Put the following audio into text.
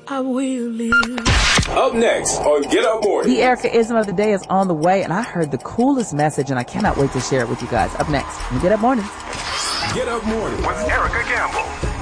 I will live. Up next on Get Up Morning. The Erica-ism of the day is on the way, and I heard the coolest message, and I cannot wait to share it with you guys. Up next on Get Up Morning. Get Up Morning with Erica Gamble.